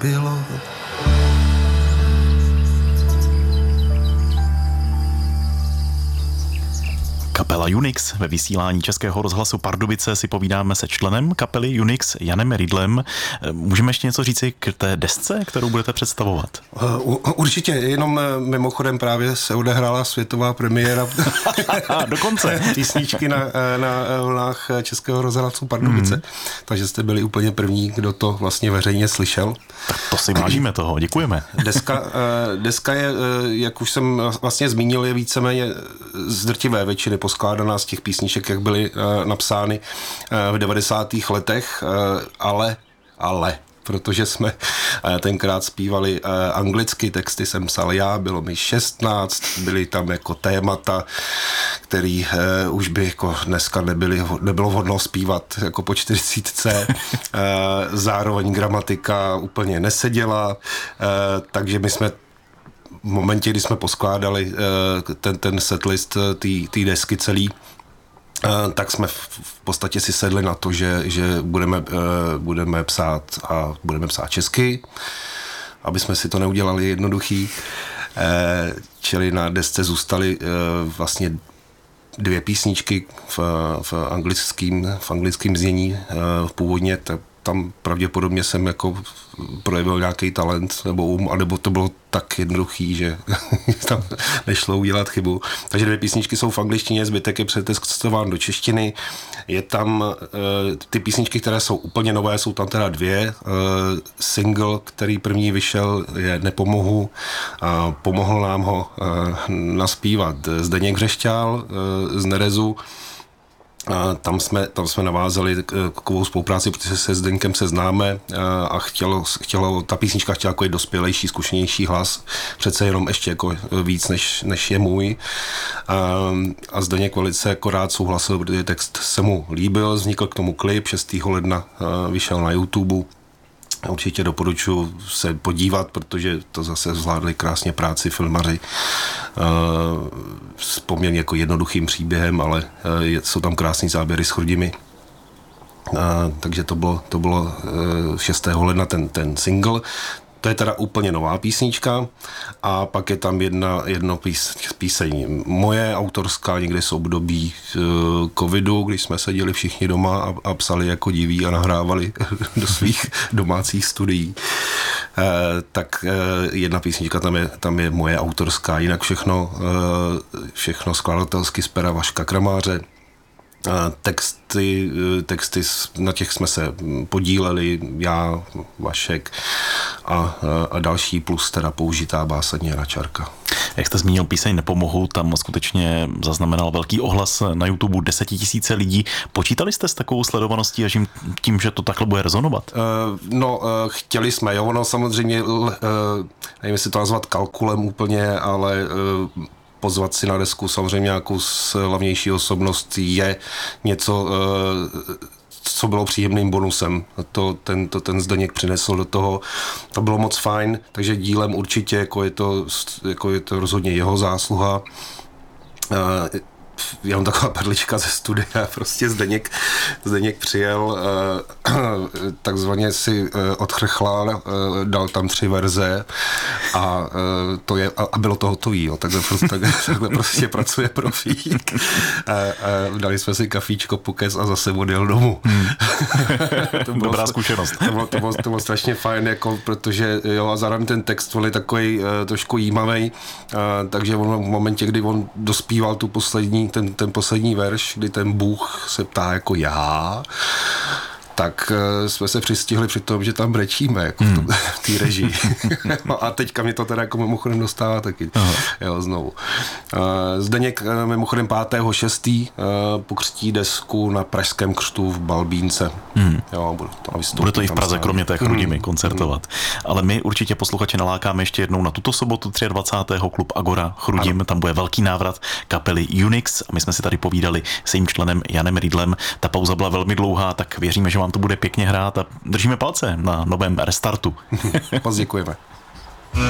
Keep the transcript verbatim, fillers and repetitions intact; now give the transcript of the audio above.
bylo. Kapela Unix ve vysílání Českého rozhlasu Pardubice si povídáme se členem kapely Unix Janem Rydlem. Můžeme ještě něco říci k té desce, kterou budete představovat? Určitě, jenom mimochodem právě se odehrála světová premiéra dokonce písničky na, na vlnách Českého rozhlasu Pardubice. Mm. Takže jste byli úplně první, kdo to vlastně veřejně slyšel. Tak to si vážíme toho, děkujeme. Deska, deska je, jak už jsem vlastně zmínil, je víceméně z drtivé většiny poskládaná z těch písniček, jak byly napsány v devadesátých letech, ale, ale, protože jsme tenkrát zpívali anglicky, texty jsem psal já, bylo mi šestnáct, byly tam jako témata, který už by jako dneska nebyly, nebylo vhodno zpívat jako po čtyřicítce, zároveň gramatika úplně neseděla, takže my jsme v momentě, kdy jsme poskládali ten, ten setlist té desky celý, tak jsme v podstatě si sedli na to, že, že budeme, budeme psát a budeme psát česky, aby jsme si to neudělali jednoduchý. Čili na desce zůstaly vlastně dvě písničky v, v anglickém v anglickém znění původně. Tam pravděpodobně jsem jako projevil nějaký talent nebo um, anebo to bylo tak jednoduchý, že tam nešlo udělat chybu. Takže dvě písničky jsou v angličtině, zbytek je přetextován do češtiny. Je tam ty písničky, které jsou úplně nové, jsou tam teda dvě. Single, který první vyšel, je Nepomohu. Pomohl nám ho naspívat Zdeněk Břešťál z Nerezu. A tam jsme, tam jsme navázali takovou spolupráci, protože se s Zdenkem se známe a chtělo, chtělo, ta písnička chtěla jako dospělejší, zkušenější hlas, přece jenom ještě jako víc, než, než je můj. A, a Zdeněk velice jako rád souhlasil, protože text se mu líbil, vznikl k tomu klip, šestého ledna vyšel na YouTube. Určitě doporučuji se podívat, protože to zase zvládli krásně práci filmaři s poměrně jako jednoduchým příběhem, ale jsou tam krásný záběry s Chrudimi. Takže to bylo, to bylo šestého ledna ten, ten single. To je teda úplně nová písnička a pak je tam jedna, jedno pís, píseň moje, autorská, někdy z období uh, covidu, když jsme seděli všichni doma a, a psali jako diví a nahrávali do svých domácích studií. Uh, tak uh, jedna písnička tam je, tam je moje autorská, jinak všechno, uh, všechno skladatelsky z pera Vaška Kramáře. Texty, texty, na těch jsme se podíleli, já, Vašek a, a další, plus teda použitá báseň Jana Čarka. Jak jste zmínil píseň Nepomohu, tam skutečně zaznamenal velký ohlas na YouTube, desetitisíce lidí. Počítali jste s takovou sledovaností a tím, že to takhle bude rezonovat? Uh, no, uh, chtěli jsme, jo, ono samozřejmě, uh, nevím, jestli to nazvat kalkulem úplně, ale uh, pozvat si na desku samozřejmě nějakou slavnější osobnost je něco, co bylo příjemným bonusem. To ten, to ten Zdeněk přinesl do toho. To bylo moc fajn, takže dílem určitě jako je to, jako je to rozhodně jeho zásluha. Jenom taková perlička ze studia, prostě Zdeněk, Zdeněk přijel, takzvaně si odchrchlal, dal tam tři verze a, to je, a bylo to hotový, jo. Takhle, prostě, takhle, takhle prostě pracuje profík. A, a dali jsme si kafíčko, pokec a zase odjel domů. Hmm. To bylo, dobrá zkušenost. To bylo, to, bylo, to bylo strašně fajn, jako, protože jo, a zároveň ten text byl takový trošku jímavej, takže on v momentě, kdy on dospíval tu poslední Ten, ten poslední verš, kdy ten Bůh se ptá jako já, tak uh, jsme se přistihli při tom, že tam brečíme jako hmm. v té režii. No a teďka mi to teda jako mimochodem dostává taky. Aha. Jo, znovu. Uh, Zdeněk uh, mimochodem pátého šestého Uh, pokřtí desku na Pražském křtu v Balbínce. Hmm. Jo, bude to, bude to i v Praze, stává. Kromě té Chrudimi hmm. koncertovat. Hmm. Ale my určitě posluchače nalákáme ještě jednou na tuto sobotu dvacátého třetího klub Agora Chrudim. Ano. Tam bude velký návrat kapely Unix a my jsme si tady povídali s jejím členem Janem Rydlem. Ta pauza byla velmi dlouhá, tak věříme, že vám to bude pěkně hrát a držíme palce na novém restartu. Moc děkujeme.